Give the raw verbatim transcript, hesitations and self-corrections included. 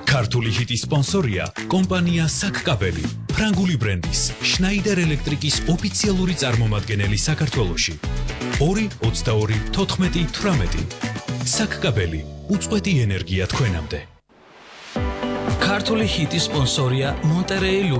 ქართული ჰიტის სპონსორია კომპანია საკკაბელი, ფრანგული ბრენდის შნაიდერ ელექტრიკის ოფიციალური წარმომადგენელი საქართველოში. ორი ოცდაორი თოთხმეტი თვრამეტი. საკკაბელი, უწყვეტი ენერგია თქვენამდე. ქართული ჰიტის სპონსორია მონტერეი